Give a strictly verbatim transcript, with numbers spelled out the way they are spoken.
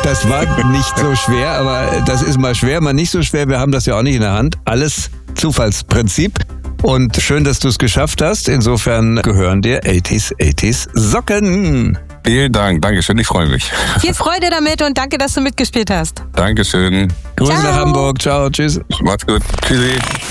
Das war nicht so schwer, aber das ist mal schwer, mal nicht so schwer. Wir haben das ja auch nicht in der Hand. Alles Zufallsprinzip. Und schön, dass du es geschafft hast. Insofern gehören dir achtziger achtziger Socken. Vielen Dank, Dankeschön, ich freue mich. Viel Freude damit und danke, dass du mitgespielt hast. Dankeschön. Grüße Ciao. nach Hamburg. Ciao, tschüss. Macht's gut. Tschüssi.